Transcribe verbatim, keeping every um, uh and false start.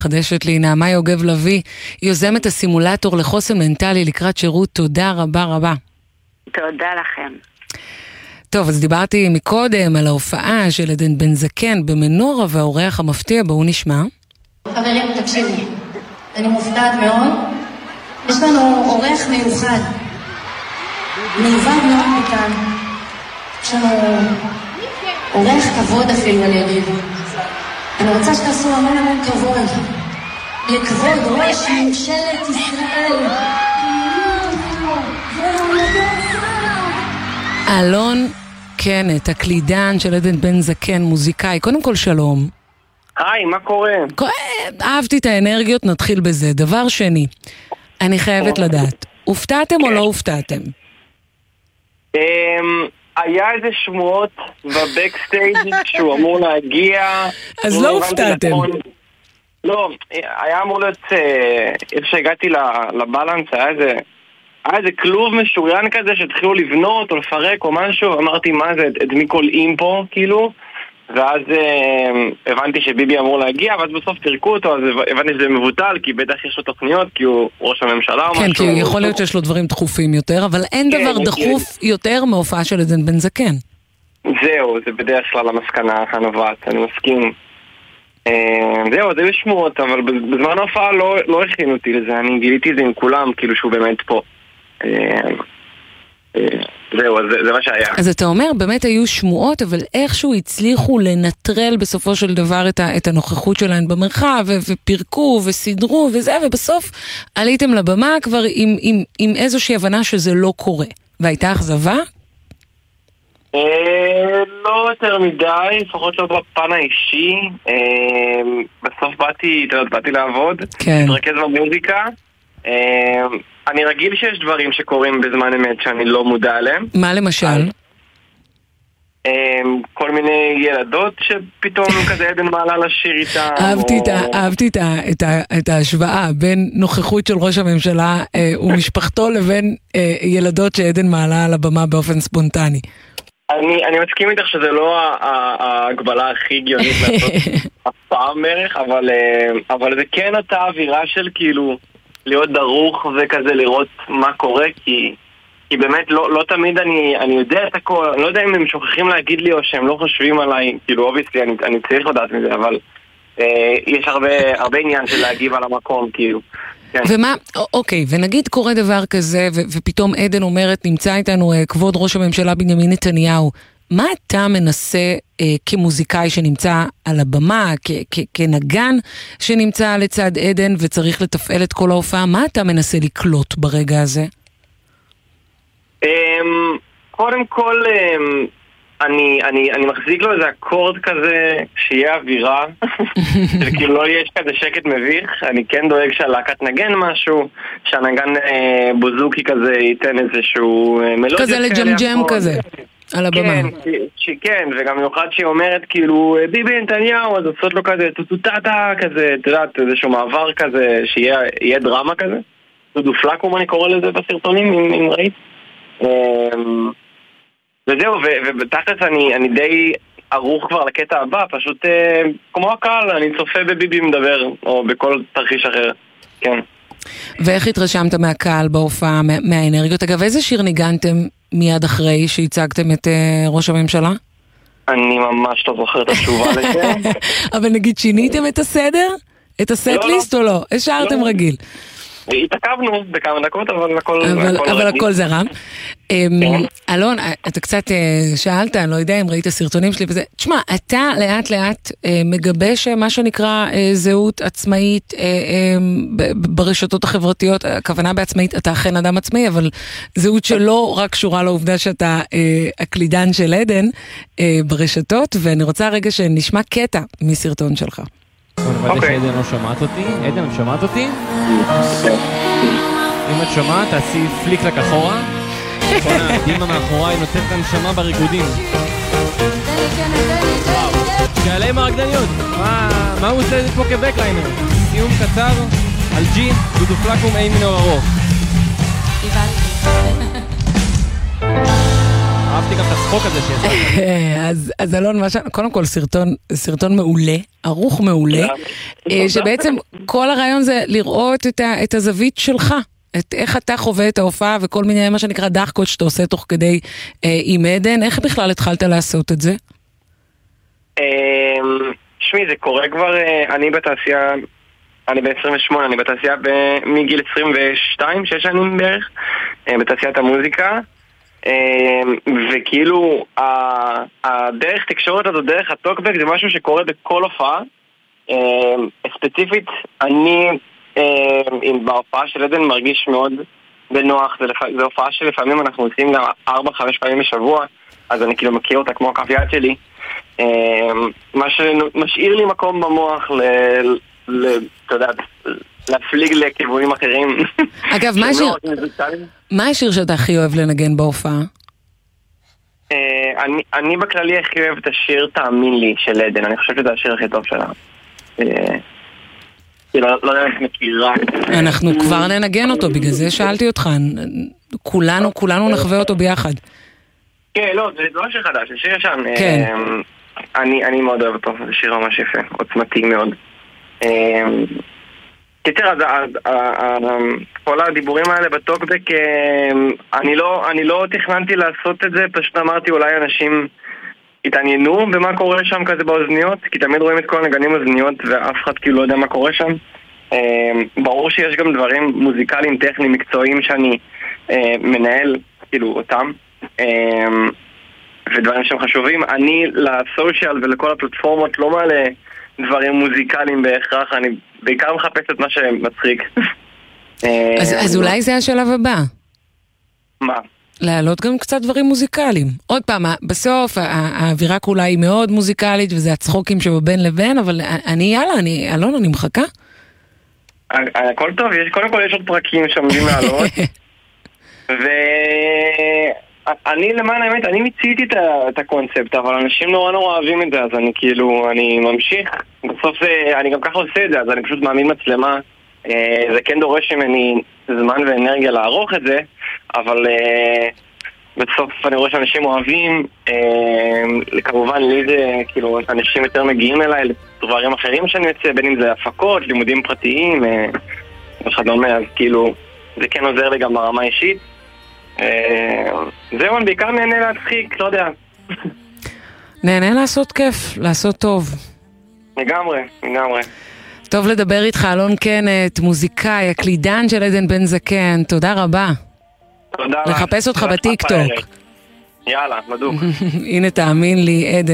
חדשת לי נעמה יוגב לוי, היא יוזמת הסימולטור לחוסן מנטלי לקראת שירות. תודה רבה רבה. תודה לכם. טוב, אז דיברתי מקודם על ההופעה של עדן בן זקן במנורה, והאורח המפתיע, בואו נשמע. חברים, תקשיבו, אני מופתעת מאוד. יש לנו אורח מיוחד, מלבד מאוד מכאן. יש לנו אורח כבוד אפילו, אני אגיד. אני רוצה שתעשו המון המון כבוד לכבוד ראש ממשלת ישראל. אלון קנט, הקלידן של עדן בן זקן, מוזיקאי. קודם כל שלום. היי, מה קורה? אהבתי את האנרגיות, נתחיל בזה. דבר שני, אני חייבת לדעת, הופתעתם או לא הופתעתם? היה איזה שמועות בבקסטייג' שהוא אמור להגיע. אז לא הופתעתם. לא, היה אמור להיות, איך שהגעתי לבלנס, היה איזה... היה איזה כלוב משוריין כזה שהתחילו לבנות או לפרק או משהו, אמרתי מה זה, את מי קולעים פה כאילו, ואז אה, הבנתי שביבי אמור להגיע, ואז בסוף תרקו אותו, אז הבנתי שזה מבוטל, כי בטח יש לו תוכניות, כי הוא ראש הממשלה או כן, משהו. כן, כי יכול להיות שיש לו דברים דחופים יותר, אבל אין כן, דבר כן. דחוף יותר מהופעה של עדן בן זקן. זהו, זה בדרך כלל המסקנה הנובעת, אני מסכים. אה, זהו, זה היו שמועות, אבל בזמן ההופעה לא, לא הכינו אותי לזה, אני גיליתי את זה עם כולם, כאילו שהוא באמת פה. זהו, זה מה שהיה. אז אתה אומר, באמת היו שמועות, אבל איכשהו הצליחו לנטרל בסופו של דבר את הנוכחות שלהן במרחב, ופירקו וסידרו וזה, ובסוף עליתם לבמה כבר עם איזושהי הבנה שזה לא קורה. והייתה אכזבה? לא יותר מדי, לפחות לא בפן האישי. בסוף באתי לעבוד, להתרכז במוזיקה. אני רגיל שיש דברים שקורים בזמן אמת שאני לא מודע עליהם. מה למשל? כל מיני ילדות שפתאום כזה עדן מעלה לשיר איתם. אהבתי את ההשוואה בין נוכחות של ראש הממשלה ומשפחתו לבין ילדות שעדן מעלה על הבמה באופן ספונטני. אני מסכים איתך שזה לא ההגבלה הכי הגיונית לעשות אף פעם בערך, אבל זה כן אותה אווירה של כאילו להיות דרוך וכזה לראות מה קורה, כי, כי באמת לא, לא תמיד אני, אני יודע את הכל, אני לא יודע אם הם שוכחים להגיד לי או שהם לא חושבים עליי, כאילו אובייסלי אני, אני צריך לדעת מזה, אבל אה, יש הרבה, הרבה עניין של להגיב על המקום, כאילו. כן. ומה, אוקיי, ונגיד קורה דבר כזה, ו, ופתאום עדן אומרת, נמצא איתנו אה, כבוד ראש הממשלה בנימין נתניהו, מה אתה מנסה אה, כמוזיקאי שנמצא על הבמה, כ- כ- כנגן שנמצא לצד עדן וצריך לתפעל את כל ההופעה, מה אתה מנסה לקלוט ברגע הזה? Um, קודם כל, um, אני, אני, אני מחזיק לו איזה אקורד כזה שיהיה אווירה, שכאילו לא יש כזה שקט מביך, אני כן דואג שהלהקת נגן משהו, שהנגן אה, בוזוקי כזה ייתן איזשהו אה, מלודיה. כזה לג'ם-ג'ם כזה. על הבמה. כן, כן, וגם מיוחד שהיא אומרת כאילו ביבי נתניהו, אז עושות לו כזה טוטוטטה כזה, אתה יודעת, איזשהו מעבר כזה, שיהיה דרמה כזה. דודו פלאקום אני קורא לזה בסרטונים, אם ראית. וזהו, ובתכלס אני די ערוך כבר לקטע הבא, פשוט כמו הקהל, אני צופה בביבי מדבר, או בכל תרחיש אחר, כן. ואיך התרשמת מהקהל בהופעה, מהאנרגיות? אגב, איזה שיר ניגנתם מיד אחרי שהצגתם את uh, ראש הממשלה? אני ממש לא זוכר את התשובה לזה. אבל נגיד שיניתם את הסדר? את הסט-ליסט או לא? השארתם לא. רגיל. התעכבנו בכמה דקות, אבל הכל אבל, הכל אבל רגיל. הכל זרם. כן. אלון, אתה קצת שאלת, אני לא יודע אם ראית סרטונים שלי וזה. תשמע, אתה לאט לאט מגבש מה שנקרא זהות עצמאית ברשתות החברתיות, הכוונה בעצמאית, אתה אכן אדם עצמאי, אבל זהות שלא רק קשורה לעובדה שאתה הקלידן של עדן ברשתות, ואני רוצה רגע שנשמע קטע מסרטון שלך. בוא נוודא שעדן לא שמעת אותי. עדן, את שמעת אותי? אם את שמעת, תעשי פליק רק אחורה. כל הדימה מאחוריי נותנת את הנשמה בריקודים. שעליהם הרקדניות. מה הוא עושה פה כבקליינר? סיום קצר על ג'י, דודו פלאקום, איי מינור ארוך. אהבתי גם את הצחוק הזה שיש. אז אלון, קודם כל סרטון מעולה, ערוך מעולה, שבעצם כל הרעיון זה לראות את הזווית שלך, את איך אתה חווה את ההופעה וכל מיני מה שנקרא דחקות שאתה עושה תוך כדי עם עדן. איך בכלל התחלת לעשות את זה? שמי, זה קורה כבר, אני בתעשייה, אני ב-עשרים ושמונה, אני בתעשייה מגיל עשרים ושתיים, שש שנים בערך, בתעשיית המוזיקה, וכאילו הדרך תקשורת הזו, דרך הטוקבק, זה משהו שקורה בכל הופעה. ספציפית, אני בהופעה של עדן מרגיש מאוד בנוח. זו הופעה שלפעמים אנחנו עושים גם ארבע, חמש פעמים בשבוע, אז אני כאילו מכיר אותה כמו כף יד שלי, מה שמשאיר לי מקום במוח ל... אתה יודע, להפליג לכיוונים אחרים. אגב, מה השיר שאתה הכי אוהב לנגן בהופעה? אני בכללי הכי אוהב את השיר תאמין לי של עדן. אני חושב שזה השיר הכי טוב שלה. לא יודע איך מכירה. אנחנו כבר ננגן אותו, בגלל זה שאלתי אותך. כולנו, כולנו נחווה אותו ביחד. כן, לא, זה לא שיר חדש, זה שיר ישן. כן. אני מאוד אוהב אותו, זה שיר ממש יפה, עוצמתי מאוד. קיצר, אז כל הדיבורים האלה בטוקבק, אני לא תכננתי לעשות את זה, פשוט אמרתי אולי אנשים התעניינו במה קורה שם כזה באוזניות, כי תמיד רואים את כל הנגנים אוזניות ואף אחד כאילו לא יודע מה קורה שם. ברור שיש גם דברים מוזיקליים, טכניים, מקצועיים שאני מנהל כאילו אותם, ודברים שהם חשובים. אני לסושיאל ולכל הפלטפורמות לא מעלה דברים מוזיקליים בהכרח, אני בעיקר מחפש את מה שמצחיק. אז אולי זה השלב הבא. מה? להעלות גם קצת דברים מוזיקליים. עוד פעם, בסוף האווירה כולה היא מאוד מוזיקלית, וזה הצחוקים שבין לבין, אבל אני, יאללה, אני, אלון, אני מחכה. הכל טוב, קודם כל יש עוד פרקים שעומדים לעלות, ואני למען האמת, אני מציתי את הקונספט, אבל אנשים נורא נורא אוהבים את זה, אז אני כאילו, אני ממשיך. בסוף אני גם ככה עושה את זה, אז אני פשוט מאמין מצלמה. זה כן דורש ממני זמן ואנרגיה לערוך את זה, אבל בסוף אני רואה שאנשים אוהבים. כמובן לי זה, כאילו, אנשים יותר מגיעים אליי לדברים אחרים שאני יוצא, בין אם זה הפקות, לימודים פרטיים וכדומה, אז כאילו זה כן עוזר לי גם ברמה אישית. זהו, אני בעיקר נהנה להצחיק, לא יודע. נהנה לעשות כיף, לעשות טוב. לגמרי, לגמרי. טוב לדבר איתך, אלון קנט, מוזיקאי, הקלידן של עדן בן זקן, תודה רבה. תודה. לחפש אותך בטיקטוק. יאללה, מדוק. הנה תאמין לי, עדן.